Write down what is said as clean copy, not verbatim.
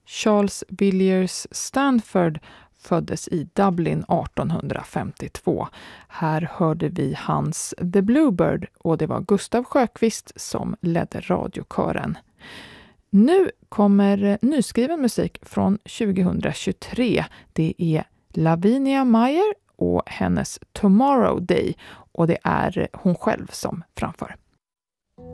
Charles Villiers Stanford föddes i Dublin 1852. Här hörde vi hans The Bluebird och det var Gustav Sjöqvist som ledde radiokören. Nu kommer nyskriven musik från 2023. Det är Lavinia Meyer och hennes Tomorrow Day och det är hon själv som framför.